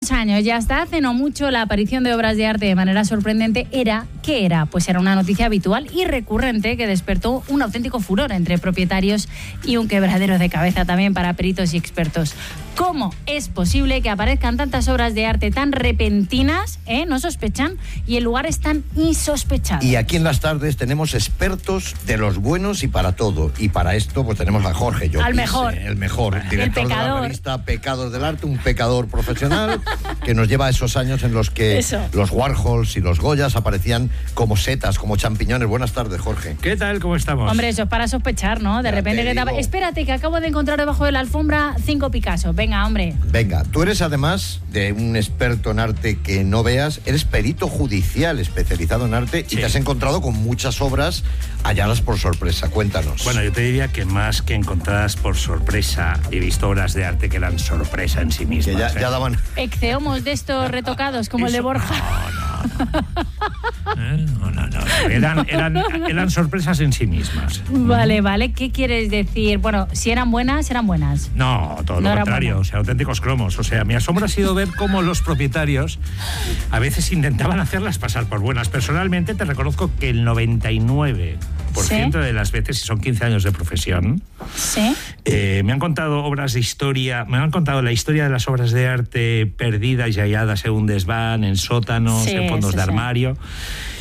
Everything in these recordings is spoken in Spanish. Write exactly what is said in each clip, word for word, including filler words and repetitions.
unos años y hasta hace no mucho la aparición de obras de arte de manera sorprendente era, ¿qué era? Pues era una noticia habitual y recurrente que despertó un auténtico furor entre propietarios y un quebradero de cabeza también para peritos y expertos. ¿Cómo es posible que aparezcan tantas obras de arte tan repentinas, eh? No sospechan, y en lugares tan insospechados? Y aquí en Las Tardes tenemos expertos de los buenos y para todo. Y para esto pues tenemos a Jorge Llopis. Al mejor. Eh, el mejor. Director el de la revista Pecados del Arte, un pecador profesional que nos lleva a esos años en los que Eso. los Warhols y los Goyas aparecían como setas, como champiñones. Buenas tardes, Jorge. ¿Qué tal? ¿Cómo estamos? Hombre, eso es para sospechar, ¿no? De ya repente que te... Espérate, que acabo de encontrar debajo de la alfombra cinco Picasso. Venga, hombre. Venga, tú eres además de un experto en arte que no veas, eres perito judicial especializado en arte sí. y te has encontrado con muchas obras halladas por sorpresa. Cuéntanos. Bueno, yo te diría que más que encontradas por sorpresa, he visto obras de arte que eran sorpresa en sí mismas. Que ya, ¿eh? ya daban... Exceomos de estos retocados, como Eso, el de Borja. No, no, no. ¿Eh? no, no, no. Eran, eran, eran sorpresas en sí mismas. Vale, vale. ¿Qué quieres decir? Bueno, si eran buenas, eran buenas. No, todo no lo contrario. Buena. O sea, auténticos cromos. O sea, mi asombro ha sido ver cómo los propietarios a veces intentaban hacerlas pasar por buenas. Personalmente te reconozco que el noventa y nueve por ciento ¿Sí? de las veces, si son quince años de profesión, ¿Sí? eh, me han contado obras de historia, me han contado la historia de las obras de arte perdidas y halladas en un desván, en sótanos, sí, en fondos sí, de armario. Sí.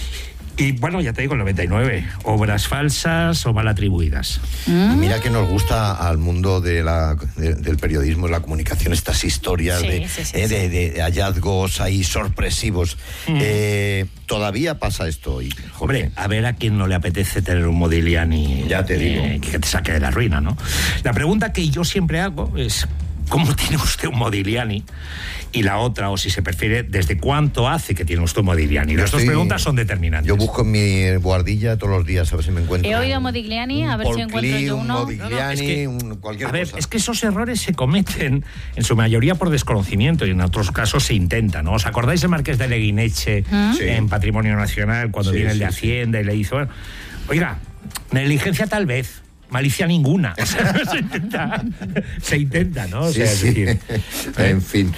Y bueno, ya te digo, el noventa y nueve, obras falsas o mal atribuidas. Mm. Mira que nos gusta al mundo de la, de, del periodismo y la comunicación estas historias sí, de, sí, sí, eh, de, de hallazgos ahí sorpresivos. Mm. Eh, ¿Todavía pasa esto hoy, Jorge? Hombre, a ver a quién no le apetece tener un Modigliani ya te digo. Eh, que te saque de la ruina, ¿no? La pregunta que yo siempre hago es... ¿Cómo tiene usted un Modigliani? Y la otra, o si se prefiere, ¿desde cuánto hace que tiene usted un Modigliani? Las dos preguntas son determinantes. Yo busco en mi guardilla todos los días a ver si me encuentro. He oído Modigliani, a ver si encuentro yo uno. Un Modigliani, no, no, es que, un, cualquier a ver, cosa. Es que esos errores se cometen en su mayoría por desconocimiento y en otros casos se intenta, ¿no? ¿Os acordáis del Marqués de Leguineche ¿Mm? sí. en Patrimonio Nacional cuando sí, viene el de sí, Hacienda sí. y le hizo... Bueno, oiga, negligencia tal vez... Malicia ninguna. O sea, se intenta, se intenta, ¿no? O sí, sea, sí. Es decir, en fin,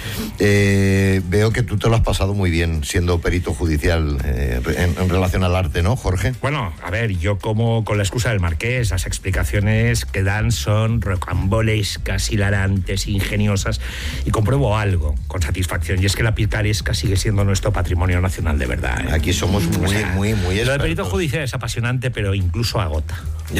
eh, veo que tú te lo has pasado muy bien siendo perito judicial eh, en, en relación al arte, ¿no, Jorge? Bueno, a ver, yo como con la excusa del Marqués, las explicaciones que dan son rocambolescas, hilarantes, ingeniosas, y compruebo algo con satisfacción, y es que la picaresca sigue siendo nuestro patrimonio nacional de verdad, ¿eh? Aquí somos muy, o sea, muy, muy expertos. Lo del perito judicial es apasionante, pero incluso agota.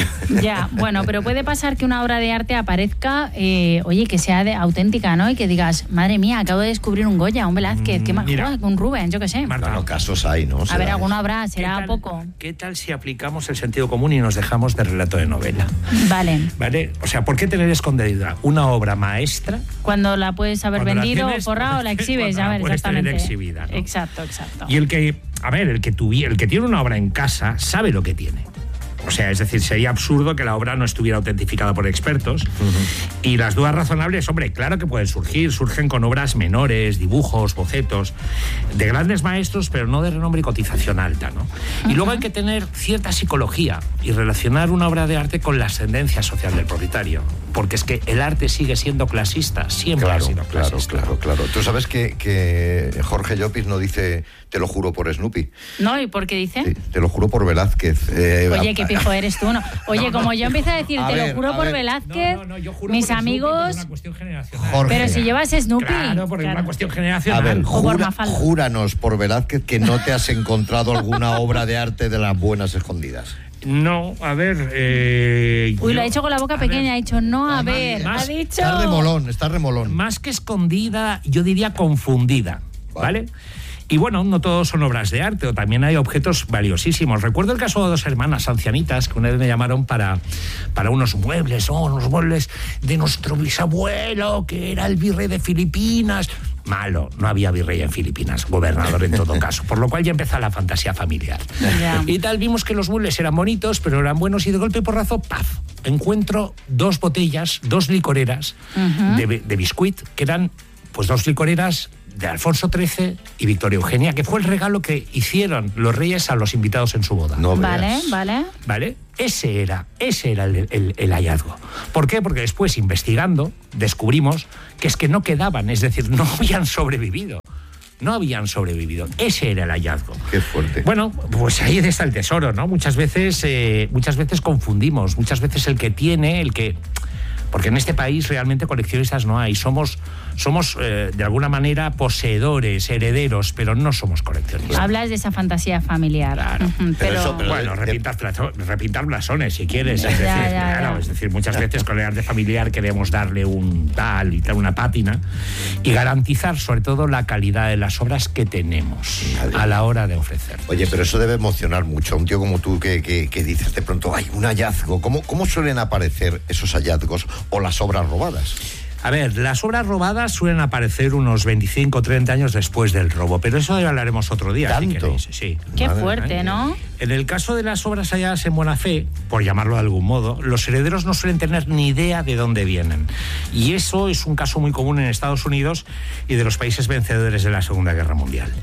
Ya, bueno, pero puede pasar que una obra de arte aparezca, eh, oye, que sea de, auténtica, ¿no? Y que digas, madre mía, acabo de descubrir un Goya, un Velázquez, ¿qué más? Mira, un Rubens, yo qué sé. Marta, bueno, casos hay, ¿no? A ver, alguno habrá, será ¿Qué tal, poco. ¿Qué tal si aplicamos el sentido común y nos dejamos de relato de novela? Vale. Vale, o sea, ¿por qué tener escondida una obra maestra? Cuando la puedes haber vendido, tienes, forrado, o la exhibes, a ver, exactamente. Exhibida, ¿no? Exacto, exacto. Y el que, a ver, el que, tuvi, el que tiene una obra en casa sabe lo que tiene. O sea, es decir, sería absurdo que la obra no estuviera autentificada por expertos. Uh-huh. Y las dudas razonables, hombre, claro que pueden surgir. Surgen con obras menores, dibujos, bocetos, de grandes maestros, pero no de renombre y cotización alta, ¿no? Uh-huh. Y luego hay que tener cierta psicología y relacionar una obra de arte con la ascendencia social del propietario. Porque es que el arte sigue siendo clasista, siempre claro, ha sido clasista. Claro, claro, claro. Tú sabes que, que Jorge Llopis no dice, te lo juro por Snoopy. No, ¿y por qué dice? Sí, te lo juro por Velázquez. Eh, Oye, qué pijo eres tú, ¿no? Oye, no, no, como yo empecé a decir, a te ver, lo juro por ver. Velázquez, no, no, no, yo juro mis por amigos... Una cuestión generacional. Jorge. Pero si llevas Snoopy... Claro, porque claro. es una cuestión generacional. A ver, jura, júranos por Velázquez que no te has encontrado alguna obra de arte de las buenas escondidas. No, a ver... Eh, Uy, yo, lo ha dicho con la boca pequeña, ver, ha dicho, no, a más, ver, más, ha dicho... Está remolón, está remolón. Más que escondida, yo diría confundida, ¿vale? ¿vale? Y bueno, no todos son obras de arte, o también hay objetos valiosísimos. Recuerdo el caso de dos hermanas ancianitas que una vez me llamaron para, para unos muebles, oh, unos muebles de nuestro bisabuelo, que era el virrey de Filipinas. Malo, no había virrey en Filipinas, gobernador en todo caso, por lo cual ya empezó la fantasía familiar. Yeah. Y tal, vimos que los muebles eran bonitos, pero eran buenos, y de golpe y porrazo, ¡paf!, encuentro dos botellas, dos licoreras uh-huh. de, de biscuit, que eran pues dos licoreras de Alfonso trece y Victoria Eugenia, que fue el regalo que hicieron los reyes a los invitados en su boda. No vale, veas. vale. ¿Vale? Ese era, ese era el, el, el hallazgo. ¿Por qué? Porque después, investigando, descubrimos que es que no quedaban, es decir, no habían sobrevivido. no habían sobrevivido. Ese era el hallazgo. Qué fuerte. Bueno, pues ahí está el tesoro, ¿no? Muchas veces, eh, muchas veces confundimos, muchas veces el que tiene, el que... Porque en este país realmente coleccionistas no hay. Somos, somos eh, de alguna manera, poseedores, herederos, pero no somos coleccionistas. Hablas de esa fantasía familiar. Claro. Uh-huh, pero... Pero eso, pero bueno, de- repintar, plazo- repintar blasones, si quieres. Ya, Es decir, ya, ya. claro, es decir, muchas veces con el arte familiar queremos darle un tal y tal, una pátina, y garantizar, sobre todo, la calidad de las obras que tenemos a la hora de ofrecer. Oye, pero eso debe emocionar mucho a un tío como tú que, que, que dices de pronto, hay un hallazgo. ¿Cómo, ¿Cómo suelen aparecer esos hallazgos o las obras robadas? A ver, las obras robadas suelen aparecer unos veinticinco o treinta años después del robo, pero eso ya hablaremos otro día, si ¿Tanto? queréis. Sí. Qué Madre fuerte, mía. ¿no? En el caso de las obras halladas en buena fe, por llamarlo de algún modo, los herederos no suelen tener ni idea de dónde vienen. Y eso es un caso muy común en Estados Unidos y de los países vencedores de la Segunda Guerra Mundial.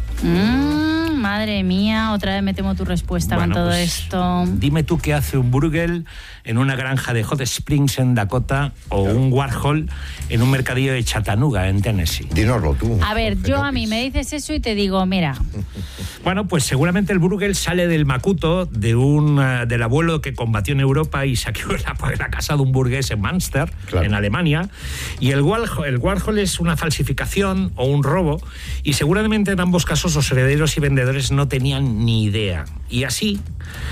Mm, madre mía, otra vez me temo tu respuesta Bueno, con todo pues, esto. Dime tú qué hace un Bruegel en una granja de Hot Springs en Dakota o un Warhol en un mercadillo de Chattanooga en Tennessee. Dínoslo tú. A ver, Jorge yo a López. mí me dices eso y te digo, mira, Bueno, pues seguramente el Bruegel sale del Macuto de un uh, del abuelo que combatió en Europa y saqueó la, la casa de un burgués en Münster, Claro. en Alemania. Y el Warhol, el Warhol es una falsificación o un robo, y seguramente en ambos casos los herederos y vendedores no tenían ni idea. Y así...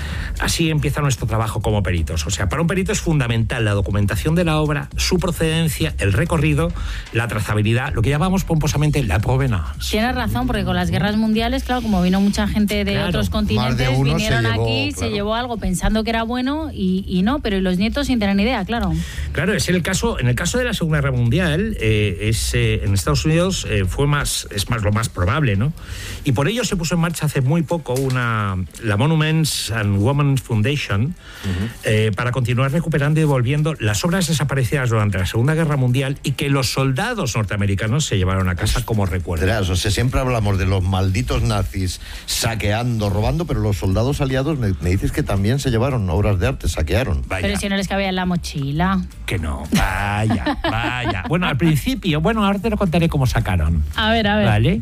Así empieza nuestro trabajo como peritos. O sea, para un perito es fundamental la documentación de la obra, su procedencia, el recorrido, la trazabilidad, lo que llamamos pomposamente la provenance. tienes razón, porque con las guerras mundiales, claro, como vino mucha gente de Claro, otros continentes, uno vinieron se llevó, aquí, claro. se llevó algo pensando que era bueno y, y no, pero y los nietos sin tener ni idea, claro. Claro, es el caso, en el caso de la Segunda Guerra Mundial, eh, es, eh, en Estados Unidos eh, fue más, es más lo más probable, ¿no? Y por ello se puso en marcha hace muy poco una, la Monuments and Women's Foundation, uh-huh. eh, para continuar recuperando y devolviendo las obras desaparecidas durante la Segunda Guerra Mundial y que los soldados norteamericanos se llevaron a casa como recuerdo. O sea, siempre hablamos de los malditos nazis saqueando, robando, pero los soldados aliados me, me dices que también se llevaron obras de arte, saquearon. Vaya. Pero si no les cabía en la mochila. Que no, vaya, vaya. Bueno, al principio, bueno, ahora te lo contaré cómo sacaron. A ver, a ver. ¿Vale?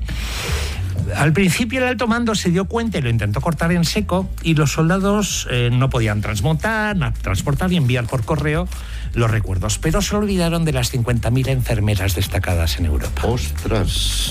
Al principio el alto mando se dio cuenta y lo intentó cortar en seco, y los soldados eh, no podían transmontar, na- transportar y enviar por correo los recuerdos, pero se olvidaron de las cincuenta mil enfermeras destacadas en Europa. Ostras.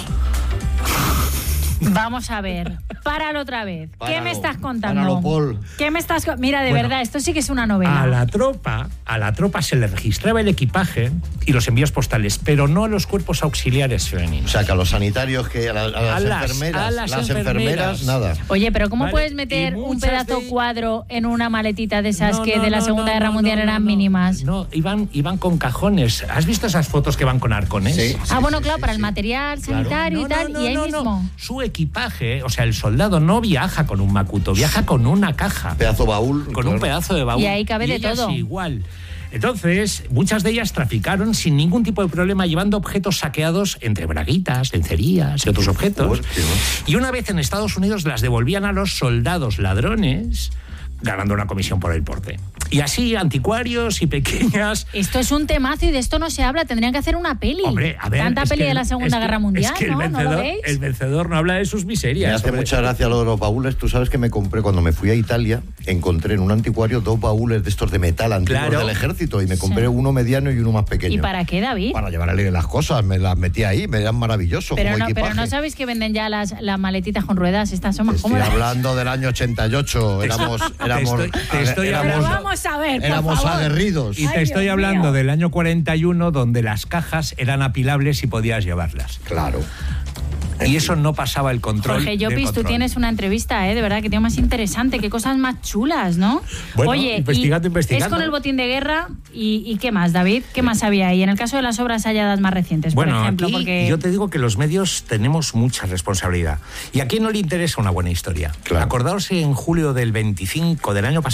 Vamos a ver, páralo otra vez. ¿Qué Páralo, me estás contando? páralo, Paul. ¿Qué me estás co- Mira, de Bueno, verdad, esto sí que es una novela. A la tropa, a la tropa se le registraba el equipaje y los envíos postales, pero no a los cuerpos auxiliares O femeninos. sea, que a los sanitarios, que a, la- a las, A las- enfermeras, a las enfermeras, enfermeras. nada. Oye, pero ¿cómo Vale, puedes meter y un muchas pedazo de- cuadro en una maletita de esas No, que no, de la no, Segunda no, Guerra no, Mundial no, eran no. mínimas? No, iban, iban con cajones. ¿Has visto esas fotos que van con arcones? Sí. Ah, bueno, sí, claro, sí, para sí. el material Claro. sanitario No, y tal, no, y ahí no, no. mismo. Su equipaje, o sea, el soldado no viaja con un Macuto, viaja con una caja, Pedazo baúl. con claro. un pedazo de baúl. Y ahí cabe de ellas todo. igual. Entonces, muchas de ellas traficaron sin ningún tipo de problema, llevando objetos saqueados entre braguitas, lencerías y otros objetos. Fuerte, ¿no? Y una vez en Estados Unidos las devolvían a los soldados ladrones, ganando una comisión por el porte. Y así, anticuarios y pequeñas... Esto es un temazo y de esto no se habla. Tendrían que hacer una peli. Hombre, a ver, Tanta es peli que de el- la Segunda es que- Guerra Mundial, es que el ¿no? vencedor, ¿No lo veis? el vencedor no habla de sus miserias. Me hace hombre. mucha gracia lo de los baúles. Tú sabes que me compré, cuando me fui a Italia, encontré en un anticuario dos baúles de estos de metal antiguos Claro. del ejército, y me compré Sí. uno mediano y uno más pequeño. ¿Y para qué, David? Para llevarle las cosas, me las metí ahí, me eran maravillosos Pero como no, equipaje. pero no sabéis que venden ya las, las maletitas con ruedas. Estas son más Estoy cómodas. hablando del año ochenta y ocho, éramos, éramos, estoy- te estoy éramos- Pero hablando- vamos a ver, por éramos favor. aguerridos. Y te Ay, estoy Dios hablando mío. del año cuarenta y uno, donde las cajas eran apilables y podías llevarlas. Claro. Y eso no pasaba el control. Jorge del Llopis, tú control. tienes una entrevista, ¿eh? De verdad, que tío más interesante. Qué cosas más chulas, ¿no? Bueno, Oye, investigando, y investigando. es con el botín de guerra. ¿Y, y qué más, David? ¿Qué más había ahí? En el caso de las obras halladas más recientes, Bueno, por ejemplo. aquí porque... yo te digo que los medios tenemos mucha responsabilidad. ¿Y a quién no le interesa una buena historia? Claro. Acordaos en julio del veinticinco del año pasado,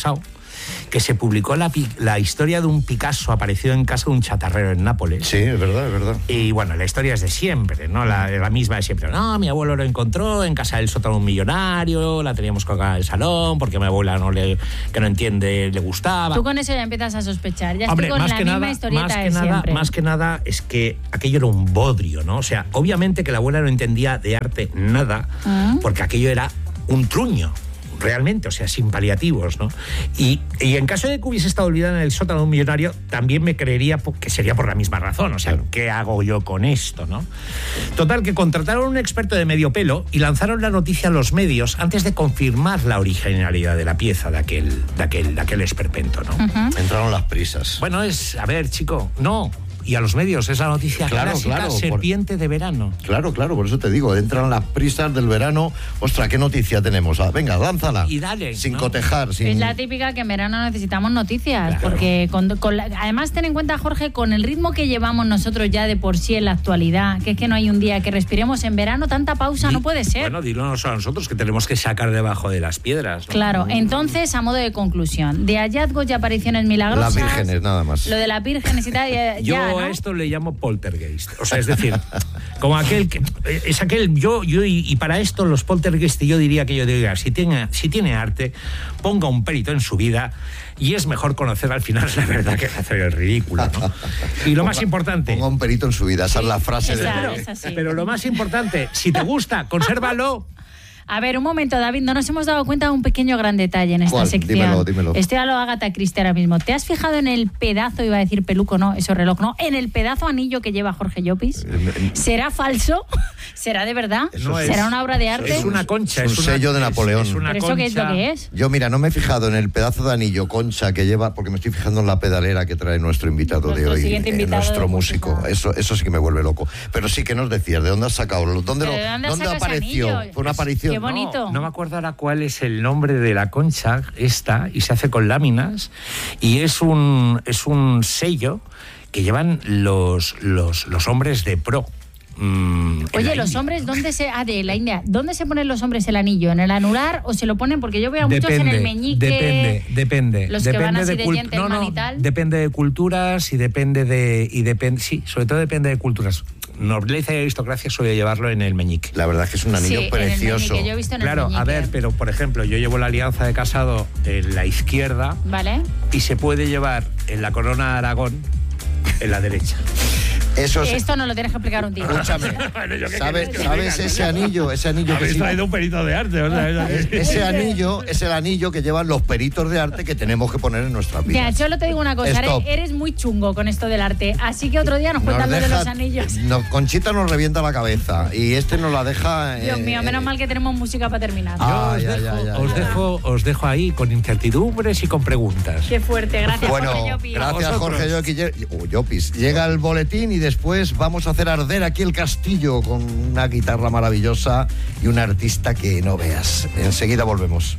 que se publicó la, la historia de un Picasso aparecido en casa de un chatarrero en Nápoles. Sí, es verdad, es verdad. Y bueno, la historia es de siempre, ¿no? La, la misma de siempre. No, mi abuelo lo encontró en casa del sótano de un millonario, la teníamos colgada en el salón porque a mi abuela no le, que no entiende, le gustaba. Tú con eso ya empiezas a sospechar. Ya Hombre, estoy con más la que misma nada, historieta más que de nada, siempre. Más que nada es que aquello era un bodrio, ¿no? O sea, obviamente que la abuela no entendía de arte nada, ¿Ah? porque aquello era un truño. Realmente, o sea, sin paliativos, ¿no? Y, y en caso de que hubiese estado olvidada en el sótano de un millonario, también me creería que sería por la misma razón. O sea, claro. ¿Qué hago yo con esto, no? Total, que contrataron a un experto de medio pelo y lanzaron la noticia a los medios antes de confirmar la originalidad de la pieza de aquel, de aquel, de aquel esperpento, ¿no? Uh-huh. Entraron las prisas. Bueno, es, a ver, chico, no... Y a los medios, esa noticia claro, clásica, claro, serpiente por... de verano. Claro, claro, por eso te digo, entran las prisas del verano. Ostras, ¿qué noticia tenemos? Ah, venga, lánzala. Y dale. Sin ¿no? cotejar. Sin... Es la típica que en verano necesitamos noticias, claro. porque con, con la, además ten en cuenta, Jorge, con el ritmo que llevamos nosotros ya de por sí en la actualidad, que es que no hay un día que respiremos en verano, tanta pausa Di, no puede ser. Bueno, dinos a nosotros que tenemos que sacar debajo de las piedras, ¿no? Claro, entonces, a modo de conclusión, de hallazgos y apariciones milagrosas... Las vírgenes, nada más. Lo de las vírgenes y tal, ya, Yo ¿no? a esto le llamo poltergeist. O sea, es decir, como aquel que es aquel yo yo y, y para esto los poltergeist yo diría que yo diría, si tiene si tiene arte, ponga un perito en su vida y es mejor conocer al final la verdad que hacer el ridículo, ¿no? Y lo ponga, más importante, ponga un perito en su vida, esa sí, es la frase esa, de pero, esa sí. Pero lo más importante, si te gusta, consérvalo. A ver, un momento, David, no nos hemos dado cuenta de un pequeño gran detalle en esta ¿Cuál? sección. Dímelo, dímelo. Estoy a lo Agatha Christie ahora mismo. ¿Te has fijado en el pedazo, iba a decir peluco, no, eso reloj, no, en el pedazo anillo que lleva Jorge Llopis? ¿Será falso? ¿Será de verdad? No ¿Será es, una obra de arte? Es una concha. Es un es una, sello de Napoleón. Es, es una ¿Pero eso concha. qué es lo que es? Yo, mira, no me he fijado en el pedazo de anillo concha que lleva, porque me estoy fijando en la pedalera que trae nuestro invitado Nuestro de hoy, siguiente eh, invitado nuestro de músico. música. Eso, eso sí que me vuelve loco. Pero sí que nos decías, ¿de dónde has sacado? ¿Dónde, lo, ¿De dónde, ¿dónde sacas apareció? ese anillo? Fue una aparición. Qué bonito. No, no me acuerdo ahora cuál es el nombre de la concha esta, y se hace con láminas, y es un, es un sello que llevan los, los, los hombres de pro. Mm, Oye, los India. hombres, ¿dónde se...? Ah, de la India. ¿Dónde se ponen los hombres el anillo? ¿En el anular o se lo ponen? Porque yo veo a muchos Depende, en el meñique... Depende, depende. Los que depende van así de cult- Gentleman no, no, y tal. Depende de culturas y depende de... Y depende, sí, sobre todo depende de culturas. Nobleza y aristocracia suele llevarlo en el meñique. La verdad es que es un anillo sí, precioso. En el meñique, yo he visto en Claro, el a ver, pero por ejemplo, yo llevo la alianza de casado en la izquierda. Vale. Y se puede llevar en la corona de Aragón en la derecha. Eso es... Esto no lo tienes que explicar un tío. Escúchame, Bueno, ¿yo qué ¿sabes, quieres que ¿sabes diga? ese anillo? Ese anillo que Habéis sí- traído un perito de arte, o sea, es- ese anillo es el anillo que llevan los peritos de arte que tenemos que poner en nuestra vida. Mira, solo te digo una cosa, Stop. eres, eres muy chungo con esto del arte, así que otro día nos cuentas lo de los anillos. No, Conchita nos revienta la cabeza y este nos la deja... Dios eh, mío, menos eh, mal que tenemos música para terminar. Ah, os, ya, dejo, ya, ya, os, ya. dejo, os dejo ahí con incertidumbres y con preguntas. Qué fuerte, gracias, Bueno, Jorge Llopis. gracias Vosotros. Jorge Llopis. Lle- oh, Llopis. Llega el boletín y después vamos a hacer arder aquí el castillo con una guitarra maravillosa y un artista que no veas. Enseguida volvemos.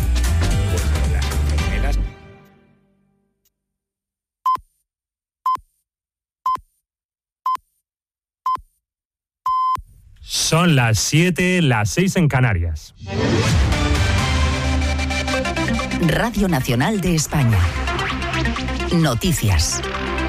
Son las siete, las seis en Canarias. Radio Nacional de España. Noticias.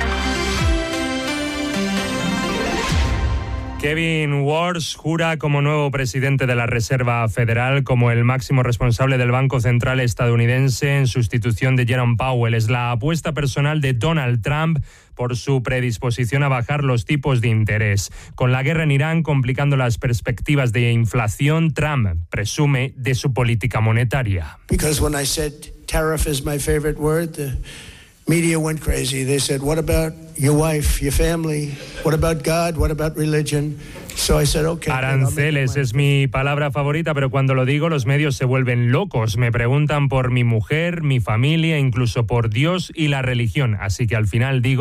Kevin Warsh jura como nuevo presidente de la Reserva Federal, como el máximo responsable del Banco Central estadounidense en sustitución de Jerome Powell. Es la apuesta personal de Donald Trump por su predisposición a bajar los tipos de interés. Con la guerra en Irán complicando las perspectivas de inflación, Trump presume de su política monetaria. Because when I said tariff is my favorite word, the media went crazy. They said, what about your wife, your family? What about God? What about religion? So I said, okay. Aranceles es mi palabra favorita, pero cuando lo digo los medios se vuelven locos. Me preguntan por mi mujer, mi familia, incluso por Dios y la religión. Así que al final digo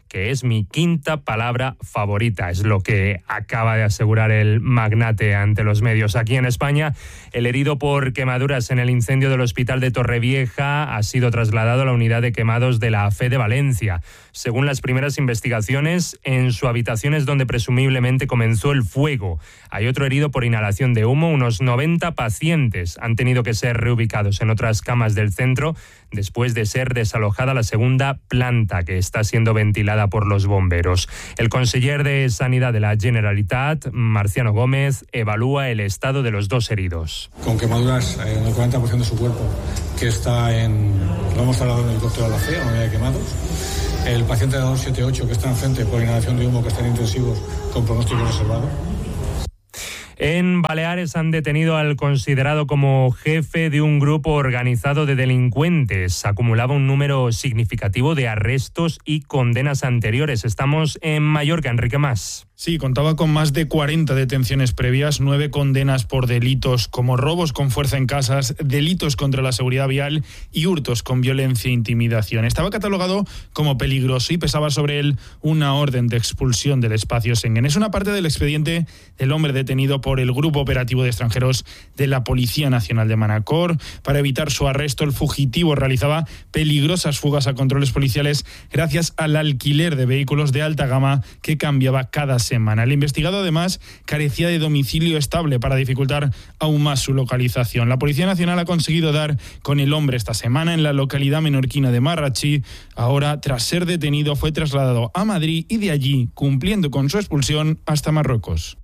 que es mi quinta palabra favorita, es lo que acaba de asegurar el magnate ante los medios. Aquí en España, el herido por quemaduras en el incendio del hospital de Torrevieja ha sido trasladado a la unidad de quemados de la A F E de Valencia. Según las primeras investigaciones, en su habitación es donde presumiblemente comenzó el fuego. Hay otro herido por inhalación de humo. Unos noventa pacientes han tenido que ser reubicados en otras camas del centro después de ser desalojada la segunda planta, que está siendo ventilada por los bomberos. El conseller de Sanidad de la Generalitat, Marciano Gómez, evalúa el estado de los dos heridos. Con quemaduras en el cuarenta por ciento de su cuerpo, que está en... lo hemos trasladado en el helicóptero a la F E, a la unidad de quemados. El paciente de la dos setenta y ocho, que está enfrente por inhalación de humo, que está en intensivos con pronóstico reservado. En Baleares han detenido al considerado como jefe de un grupo organizado de delincuentes. Acumulaba un número significativo de arrestos y condenas anteriores. Estamos en Mallorca, Enrique Mas. Sí, contaba con más de cuarenta detenciones previas, nueve condenas por delitos como robos con fuerza en casas, delitos contra la seguridad vial y hurtos con violencia e intimidación. Estaba catalogado como peligroso y pesaba sobre él una orden de expulsión del espacio Schengen. Es una parte del expediente del hombre detenido por el Grupo Operativo de Extranjeros de la Policía Nacional de Manacor. Para evitar su arresto, el fugitivo realizaba peligrosas fugas a controles policiales gracias al alquiler de vehículos de alta gama que cambiaba cada semana. El investigado, además, carecía de domicilio estable para dificultar aún más su localización. La Policía Nacional ha conseguido dar con el hombre esta semana en la localidad menorquina de Marratxí. Ahora, tras ser detenido, fue trasladado a Madrid y de allí, cumpliendo con su expulsión, hasta Marruecos.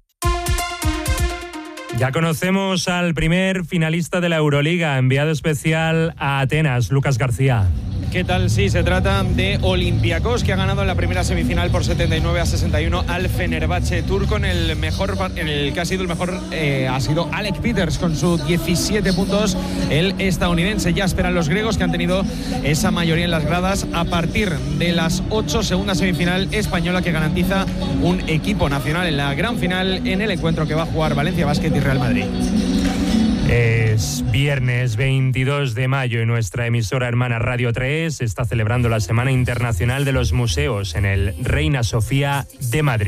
Ya conocemos al primer finalista de la Euroliga, enviado especial a Atenas, Lucas García. ¿Qué tal? Sí, se trata de Olympiacos, que ha ganado en la primera semifinal por setenta y nueve a sesenta y uno al Fenerbahce turco. En el mejor, en el que ha sido el mejor eh, ha sido Alec Peters con sus diecisiete puntos. El estadounidense. Ya esperan los griegos, que han tenido esa mayoría en las gradas a partir de las ocho, segunda semifinal española, que garantiza un equipo nacional en la gran final en el encuentro que va a jugar Valencia Basket y Real Madrid. Es viernes veintidós de mayo y nuestra emisora hermana Radio tres está celebrando la Semana Internacional de los Museos en el Reina Sofía de Madrid.